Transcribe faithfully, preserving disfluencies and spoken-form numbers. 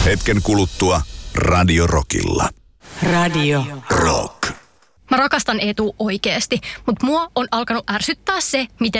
Hetken kuluttua Radio Rockilla. Radio Rock. Mä rakastan Eetu oikeesti, mutta mua on alkanut ärsyttää se, miten